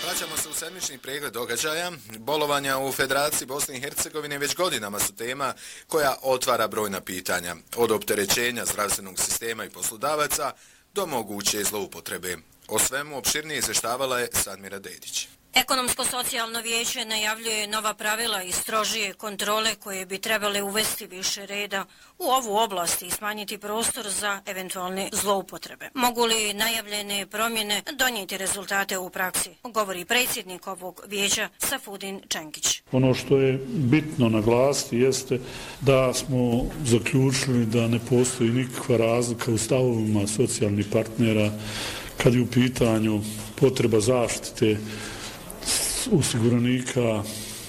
Vraćamo se u sedmični pregled događaja. Bolovanja u Federaciji Bosne i Hercegovine već godinama su tema koja otvara brojna pitanja. Od opterećenja zdravstvenog sistema i poslodavaca do moguće zloupotrebe. O svemu opširnije izvještavala je Sadmira Dedić. Ekonomsko-socijalno vijeće najavljuje nova pravila i strožije kontrole koje bi trebale uvesti više reda u ovu oblast i smanjiti prostor za eventualne zloupotrebe. Mogu li najavljene promjene donijeti rezultate u praksi, govori predsjednik ovog vijeća Safudin Čengić. Ono što je bitno naglasiti jeste da smo zaključili da ne postoji nikakva razlika u stavovima socijalnih partnera kad je u pitanju potreba zaštite osiguranika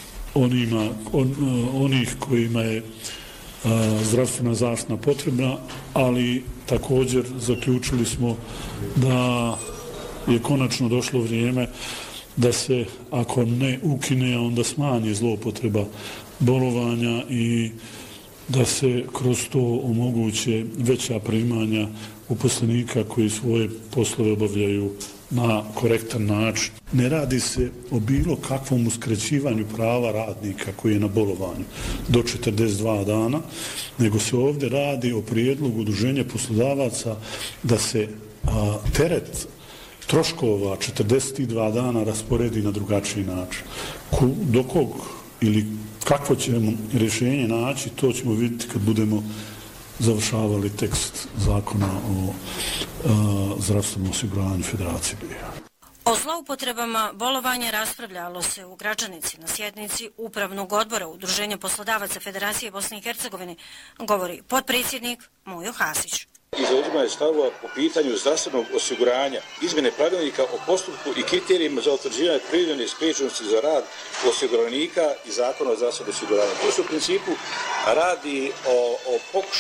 onih kojima je zdravstvena zaštita potrebna, ali također zaključili smo da je konačno došlo vrijeme da se, ako ne ukine, onda smanji zloupotreba bolovanja i da se kroz to omoguće veća primanja uposlenika koji svoje poslove obavljaju na korektan način. Ne radi se o bilo kakvom uskraćivanju prava radnika koji je na bolovanju do 42 dana, nego se ovdje radi o prijedlogu udruženja poslodavaca da se teret troškova 42 dana rasporedi na drugačiji način. Do kog ili kakvo ćemo rješenje naći, to ćemo vidjeti kad budemo završavali tekst zakona o zdravstvenom osiguranju Federacije BiH. O zloupotrebama bolovanja raspravljalo se u Gračanici na sjednici Upravnog odbora Udruženja poslodavaca Federacije Bosne i Hercegovine, govori potpredsjednik Mujo Hasić. I zauzimanje stavova po pitanju zdravstvenog osiguranja, izmjene pravilnika o postupku i kriterijima za utvrđivanje privremene spriječenosti za rad osiguranika i zakona o zdravstvenom osiguranju. To se u principu radi o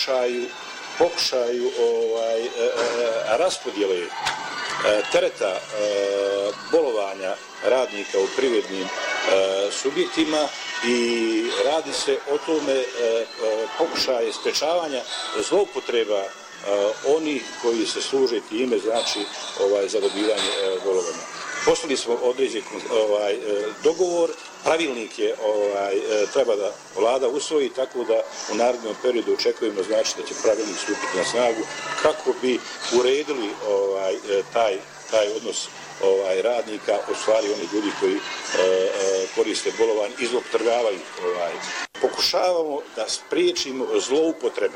pokušaju raspodjele tereta bolovanja radnika u privrednim subjektima i radi se o tome pokušaje sprečavanja zloupotreba oni koji se služe time, znači za dobivanje bolovanja. Poslali smo određen dogovor, pravilnik je treba da vlada usvoji, tako da u narednom periodu očekujemo, znači da će pravilnik stupiti na snagu kako bi uredili taj odnos radnika, u stvari oni ljudi koji koriste bolovanje i zloupotrebljavaju. Pokušavamo da spriječimo zloupotrebe,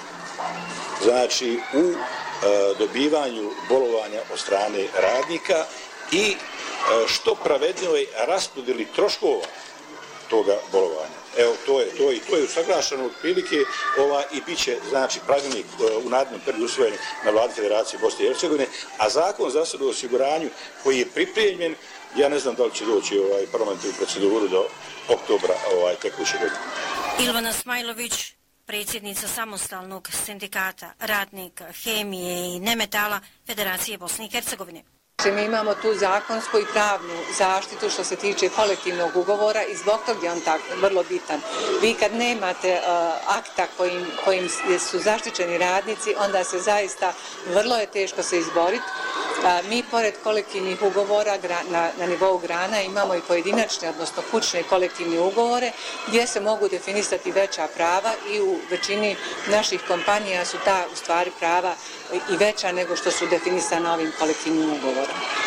znači u dobivanju bolovanja od strane radnika i što pravednijoj raspodjeli troškova toga bolovanja. Evo, to je usaglašeno otprilike i bit će, znači, pravilnik u narednom periodu usvojen na vladi Federacije Bosne i Hercegovine, a zakon o zdravstvenom osiguranju koji je pripremljen, ja ne znam da li će doći parlamentarnu proceduru do oktobra tekuće godine. Ilvana Smajlović, predsjednica samostalnog sindikata radnika hemije i nemetala Federacije Bosne i Hercegovine. Mi imamo tu zakonsku i pravnu zaštitu što se tiče kolektivnog ugovora i zbog toga je on tako vrlo bitan. Vi kad nemate akta kojim su zaštićeni radnici, onda se zaista vrlo je teško se izboriti. Mi pored kolektivnih ugovora na nivou grana imamo i pojedinačne, odnosno kućne kolektivne ugovore gdje se mogu definisati veća prava i u većini naših kompanija su ta u stvari prava i veća nego što su definisana ovim kolektivnim ugovorom.